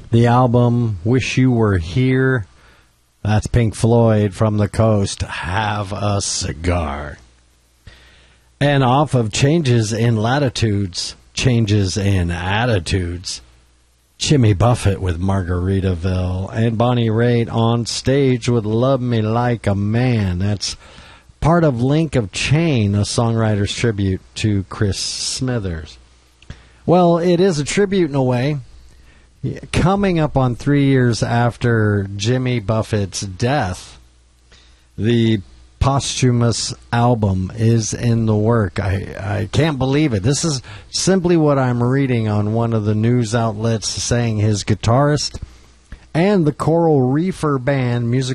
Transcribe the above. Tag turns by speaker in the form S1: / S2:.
S1: The album Wish You Were Here. That's Pink Floyd from the Coast. Have a Cigar. And off of Changes in Latitudes, Changes in Attitudes, Jimmy Buffett with Margaritaville, and Bonnie Raitt on stage with Love Me Like a Man. That's part of Link of Chain, a songwriter's tribute to Chris Smithers. Well, it is a tribute in a way. Coming up on 3 years after Jimmy Buffett's death, the posthumous album is in the work. I can't believe it. This is simply what I'm reading on one of the news outlets, saying his guitarist and the Coral Reefer Band music